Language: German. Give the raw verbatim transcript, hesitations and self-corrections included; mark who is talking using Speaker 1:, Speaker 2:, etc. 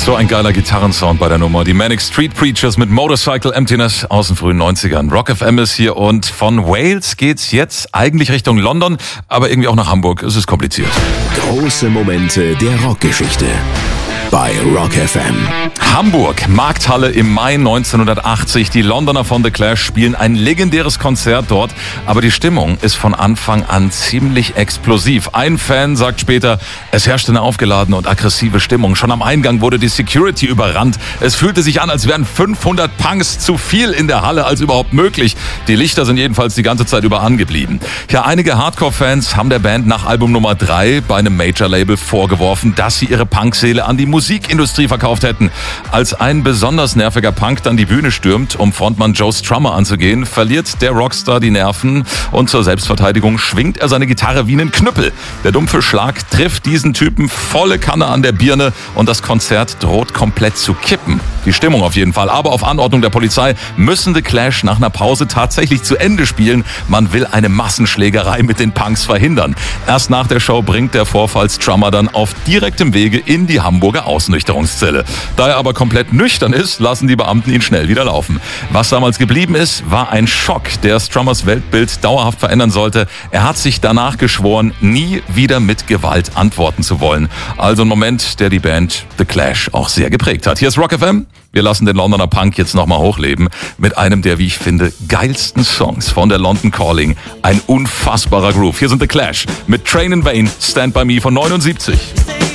Speaker 1: So ein geiler Gitarrensound bei der Nummer. Die Manic Street Preachers mit Motorcycle Emptiness aus den frühen neunzigern. Rock F M ist hier und von Wales geht's jetzt eigentlich Richtung London, aber irgendwie auch nach Hamburg. Es ist kompliziert.
Speaker 2: Große Momente der Rockgeschichte bei Rock F M.
Speaker 1: Hamburg, Markthalle im Mai neunzehnhundertachtzig. Die Londoner von The Clash spielen ein legendäres Konzert dort, aber die Stimmung ist von Anfang an ziemlich explosiv. Ein Fan sagt später, es herrschte eine aufgeladene und aggressive Stimmung. Schon am Eingang wurde die Security überrannt. Es fühlte sich an, als wären fünfhundert Punks zu viel in der Halle als überhaupt möglich. Die Lichter sind jedenfalls die ganze Zeit über angeblieben. Ja, einige Hardcore-Fans haben der Band nach Album Nummer drei bei einem Major-Label vorgeworfen, dass sie ihre Punkseele an die Musikindustrie verkauft hätten. Als ein besonders nerviger Punk dann die Bühne stürmt, um Frontmann Joe Strummer anzugehen, verliert der Rockstar die Nerven und zur Selbstverteidigung schwingt er seine Gitarre wie einen Knüppel. Der dumpfe Schlag trifft diesen Typen volle Kanne an der Birne und das Konzert droht komplett zu kippen. Die Stimmung auf jeden Fall, aber auf Anordnung der Polizei müssen The Clash nach einer Pause tatsächlich zu Ende spielen. Man will eine Massenschlägerei mit den Punks verhindern. Erst nach der Show bringt der Vorfall Strummer dann auf direktem Wege in die Hamburger Ausnüchterungszelle. Da er aber komplett nüchtern ist, lassen die Beamten ihn schnell wieder laufen. Was damals geblieben ist, war ein Schock, der Strummers Weltbild dauerhaft verändern sollte. Er hat sich danach geschworen, nie wieder mit Gewalt antworten zu wollen. Also ein Moment, der die Band The Clash auch sehr geprägt hat. Hier ist Rock F M. Wir lassen den Londoner Punk jetzt nochmal hochleben mit einem der, wie ich finde, geilsten Songs von der London Calling. Ein unfassbarer Groove. Hier sind The Clash mit Train in Vain, Stand By Me von neunundsiebzig.